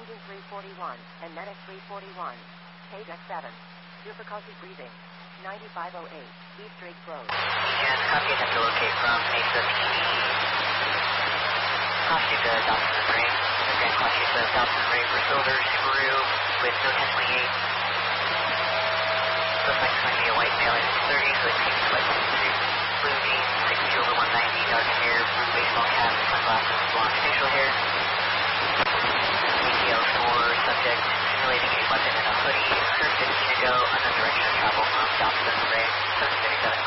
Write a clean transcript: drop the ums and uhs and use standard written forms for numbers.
Engine 341, and Medic 341. Page X7. Difficulty breathing. 9508, East Drake Road. And copy, attempt to locate from Mesa PD. Copy to Dobson Ray. Again, copy to Dobson Ray for Silver Subaru with no 1028. Suspect is going to be a white male in his 30s with pink sweatpants, blue jeans, 60 over 190, dark hair, blue baseball cap, sunglasses, blonde facial hair. Details for subject simulating a weapon in a hoodie, occurred 15 ago, unknown direction of travel from Dobson Ray, 737.